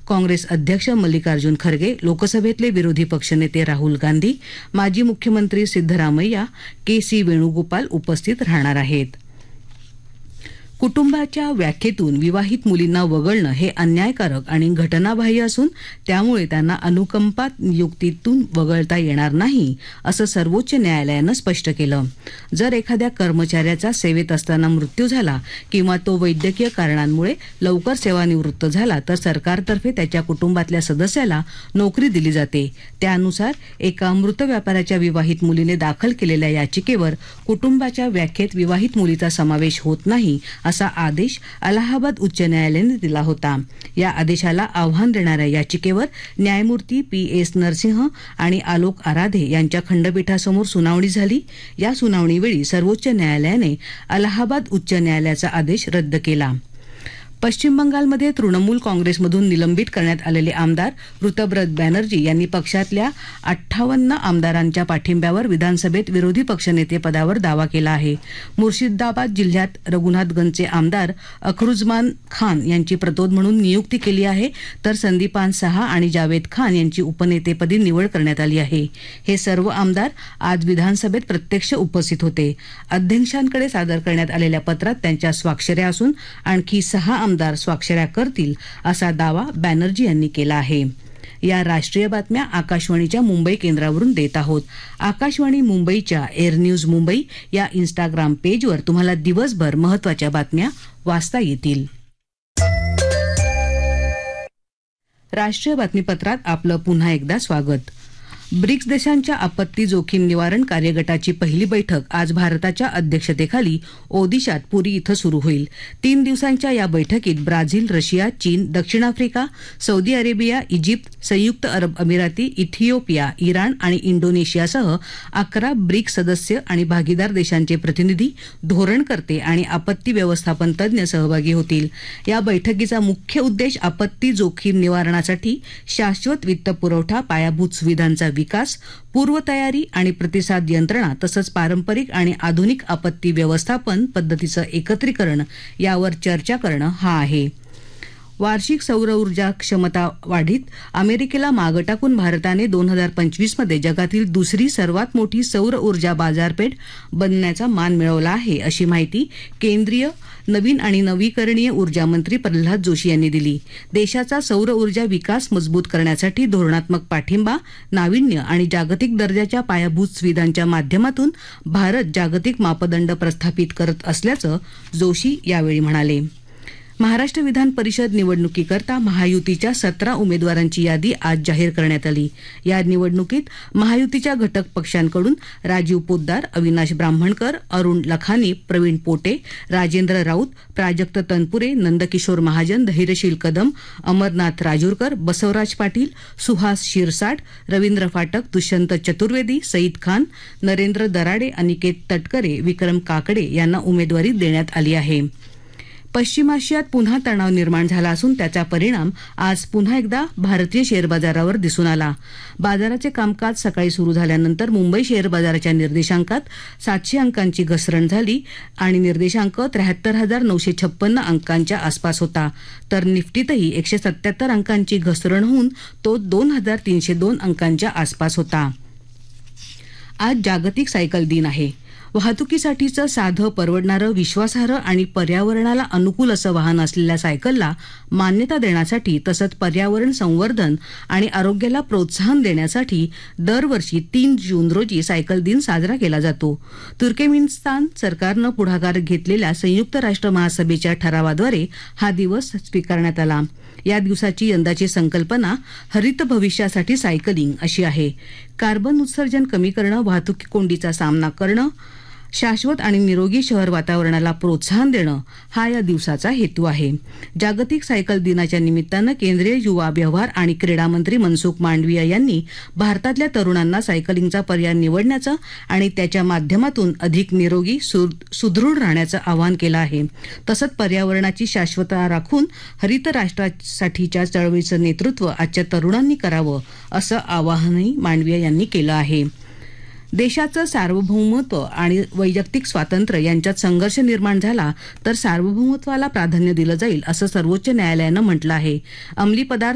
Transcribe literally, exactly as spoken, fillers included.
काँग्रेस अध्यक्ष मल्लिकार्जुन खरगे, लोकसभेतले विरोधी पक्षनेते राहुल गांधी, माजी मुख्यमंत्री सिद्धरामय्या, के सी वेणुगोपाल उपस्थित राहणार आहेत. कुटुंबाच्या व्याख्येतून विवाहित मुलींना वगळणं हे अन्यायकारक आणि घटनाबाह्य असून त्यामुळे त्यांना अनुकंपा नियुक्तीतून वगळता येणार नाही, असं सर्वोच्च न्यायालयानं स्पष्ट केलं. जर एखाद्या कर्मचाऱ्याचा सेवेत असताना मृत्यू झाला किंवा तो वैद्यकीय कारणांमुळे लवकर सेवानिवृत्त झाला तर सरकारतर्फे त्याच्या कुटुंबातल्या सदस्याला नोकरी दिली जाते. त्यानुसार एका मृत व्यापाऱ्याच्या विवाहित मुलीने दाखल केलेल्या याचिकेवर कुटुंबाच्या व्याख्येत विवाहित मुलीचा समावेश होत नाही असा आदेश अलाहाबाद उच्च न्यायालयाने दिला होता. या आदेशाला आव्हान देणाऱ्या याचिकेवर न्यायमूर्ती पी एस नरसिंह आणि आलोक आराधे यांच्या खंडपीठासमोर सुनावणी झाली. या सुनावणीवेळी सर्वोच्च न्यायालयाने अलाहाबाद उच्च न्यायालयाचा आदेश रद्द केला. पश्चिम बंगालमध्ये तृणमूल काँग्रेसमधून निलंबित करण्यात आलेले आमदार ऋतब्रत बॅनर्जी यांनी पक्षातल्या अठ्ठावन्न आमदारांच्या पाठिंब्यावर विधानसभेत विरोधी पक्षनेतेपदावर दावा केला आहे. मुर्शिदाबाद जिल्ह्यात रघुनाथगंजचे आमदार अखरुज्मान खान यांची प्रतोद म्हणून नियुक्ती केली आहे, तर संदीपान सहा आणि जावेद खान यांची उपनेतेपदी निवड करण्यात आली आहे. हे सर्व आमदार आज विधानसभेत प्रत्यक्ष उपस्थित होते. अध्यक्षांकडे सादर करण्यात आलेल्या पत्रात त्यांच्या स्वाक्षऱ्या असून आणखी सहा आमदार स्वाक्षऱ्या करतील असा दावा बॅनर्जी यांनी केला आहे. या राष्ट्रीय बातम्या आकाशवाणीच्या मुंबई केंद्रावरून देत आहोत. आकाशवाणी मुंबईच्या एअर न्यूज मुंबई या इंस्टाग्राम पेजवर तुम्हाला दिवसभर महत्त्वाच्या बातम्या वाचता येतील. राष्ट्रीय बातमीपत्रात आपलं पुन्हा एकदा स्वागत. ब्रिक्स देशांच्या आपत्ती जोखीम निवारण कार्यगटाची पहिली बैठक आज भारताच्या अध्यक्षतेखाली ओदिशात पुरी इथं सुरू होईल. तीन दिवसांच्या या बैठकीत ब्राझील, रशिया, चीन, दक्षिण आफ्रिका, सौदी अरेबिया, इजिप्त, संयुक्त अरब अमिराती, इथिओपिया, इराण आणि इंडोनेशियासह अकरा ब्रिक्स सदस्य आणि भागीदार देशांचे प्रतिनिधी, धोरणकर्ते आणि आपत्ती व्यवस्थापन तज्ज्ञ सहभागी होतील. या बैठकीचा मुख्य उद्देश आपत्ती जोखीम निवारणासाठी शाश्वत वित्तपुरवठा, पायाभूत सुविधांचा विकास, पूर्वतयारी आणि प्रतिसाद यंत्रणा तसंच पारंपरिक आणि आधुनिक आपत्ती व्यवस्थापन पद्धतीचं एकत्रीकरण यावर चर्चा करणं हा आहे. वार्षिक सौर ऊर्जा क्षमता वाढीत अमेरिकेला मागं टाकून भारताने दोन हजार पंचवीस मध्ये जगातील दुसरी सर्वात मोठी सौर ऊर्जा बाजारपेठ बनण्याचा मान मिळवला आहे, अशी माहिती केंद्रीय नवीन आणि नवीकरणीय ऊर्जा मंत्री प्रल्हाद जोशी यांनी दिली. देशाचा सौर ऊर्जा विकास मजबूत करण्यासाठी धोरणात्मक पाठिंबा, नाविन्य आणि जागतिक दर्जाच्या पायाभूत सुविधांच्या माध्यमातून भारत जागतिक मापदंड प्रस्थापित करत असल्याचं जोशी यावेळी म्हणाले. महाराष्ट्र विधान परिषद निवडणुकीकरता महायुतीच्या सतरा उमेदवारांची यादी आज जाहीर करण्यात आली. या निवडणुकीत महायुतीच्या घटक पक्षांकडून राजीव पोद्दार, अविनाश ब्राह्मणकर, अरुण लखानी, प्रवीण पोटे, राजेंद्र राऊत, प्राजक्त तनपुरे, नंदकिशोर महाजन, धैर्यशील कदम, अमरनाथ राजूरकर, बसवराज पाटील, सुहास शिरसाट, रवींद्र फाटक, दुष्यंत चतुर्वेदी, सईद खान, नरेंद्र दराडे, अनिकेत तटकरे, विक्रम काकडे यांना उमेदवारी देण्यात आली आहे. पश्चिम आशियात पुन्हा तणाव निर्माण झाला असून त्याचा परिणाम आज पुन्हा एकदा भारतीय शेअर बाजारावर दिसून आला. बाजाराचे कामकाज सकाळी सुरू झाल्यानंतर मुंबई शेअर बाजाराच्या निर्देशांकात सातशे अंकांची घसरण झाली आणि निर्देशांक त्र्याहत्तर हजार नऊशे छप्पन्न अंकांच्या आसपास होता. तर निफ्टीतही एकशे सत्याहत्तर अंकांची घसरण होऊन तो दोन हजार तीनशे दोन अंकांच्या आसपास होता. आज जागतिक सायकल दिन आहे. वाहतुकीसाठीचं साधं, परवडणारं, विश्वासार्ह आणि पर्यावरणाला अनुकूल असं वाहन असलेल्या सायकलला मान्यता देण्यासाठी तसंच पर्यावरण संवर्धन आणि आरोग्याला प्रोत्साहन देण्यासाठी दरवर्षी तीन जून रोजी सायकल दिन साजरा केला जातो. तुर्कमेनिस्तान सरकारनं पुढाकार घेतलेल्या संयुक्त राष्ट्र महासभेच्या ठरावाद्वारे हा दिवस स्वीकारण्यात आला. या दिवसाची यंदाची संकल्पना हरित भविष्यासाठी सायकलिंग अशी आहे. कार्बन उत्सर्जन कमी करणं, वाहतूक कोंडीचा सामना करणं, शाश्वत आणि निरोगी शहर वातावरणाला प्रोत्साहन देणं हा या दिवसाचा हेतू आहे. जागतिक सायकल दिनाच्या निमित्तानं केंद्रीय युवा व्यवहार आणि क्रीडा मंत्री मनसुख मांडविया यांनी भारतातल्या तरुणांना सायकलिंगचा पर्याय निवडण्याचं आणि त्याच्या माध्यमातून अधिक निरोगी, सुदृढ राहण्याचं आवाहन केलं आहे. तसंच पर्यावरणाची शाश्वतता राखून हरित राष्ट्रासाठीच्या चळवळीचं नेतृत्व आजच्या तरुणांनी करावं असं आवाहनही मांडविया यांनी केलं आहे. देशाचं सार्वभौमत्व आणि वैयक्तिक स्वातंत्र्य यांच्यात संघर्ष निर्माण झाला तर सार्वभौमत्वाला प्राधान्य दिलं जाईल असं सर्वोच्च न्यायालयानं म्हटलं आहे. अंमली पदार्थ